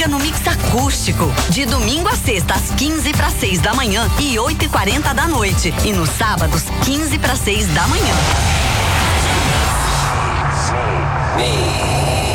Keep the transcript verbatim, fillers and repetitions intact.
Música no Mix Acústico. De domingo a sexta, às quinze para seis da manhã e oito e quarenta da noite. E nos sábados, quinze para seis da manhã.